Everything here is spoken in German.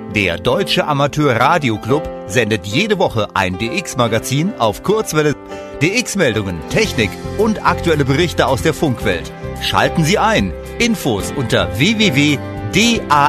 Der Deutsche Amateur Radio Club sendet jede Woche ein DX-Magazin auf Kurzwelle. DX-Meldungen, Technik und aktuelle Berichte aus der Funkwelt. Schalten Sie ein. Infos unter www.dax.de.